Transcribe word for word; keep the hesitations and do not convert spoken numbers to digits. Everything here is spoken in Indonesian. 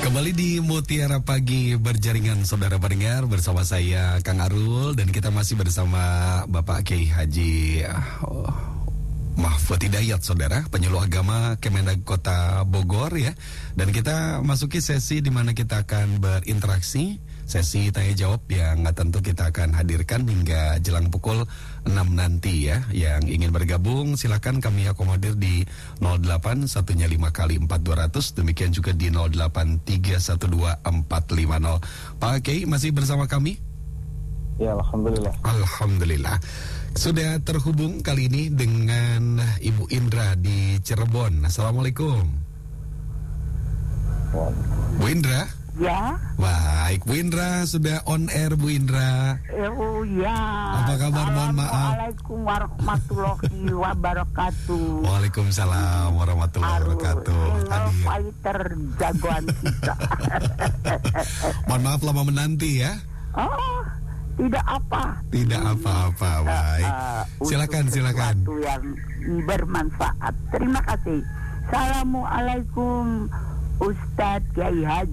Kembali di Mutiara Pagi Berjaringan, saudara pendengar, bersama saya Kang Arul, dan kita masih bersama Bapak Kiai Haji oh, Mahfud Hidayat, saudara, penyuluh agama Kemendag Kota Bogor ya. Dan kita masuki sesi di mana kita akan berinteraksi, sesi tanya jawab yang tentu kita akan hadirkan hingga jelang pukul enam nanti ya. Yang ingin bergabung silakan kami akomodir di nol delapan satu lima kali empat dua nol nol, demikian juga di nol delapan tiga satu dua empat lima nol. Pak Kiai masih bersama kami? Ya, alhamdulillah. Alhamdulillah. Sudah terhubung kali ini dengan Ibu Indra di Cirebon. Assalamualaikum. Bu Indra? Ya. Baik, Bu Indra sudah on air, Bu Indra. Oh ya. Apa kabar? Mohon maaf. Assalamualaikum warahmatullahi wabarakatuh. Waalaikumsalam warahmatullahi wabarakatuh. Single fighter jagoan kita. Mohon maaf lama menanti ya. Oh, tidak apa. Tidak apa-apa, baik. Uh, silakan, silakan. Sesuatu yang bermanfaat. Terima kasih. Assalamualaikum Ustadz Kiai Haji